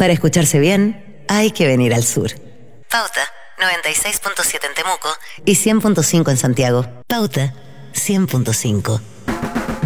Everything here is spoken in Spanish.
Para escucharse bien, hay que venir al sur. Pauta 96.7 en Temuco y 100.5 en Santiago. Pauta 100.5.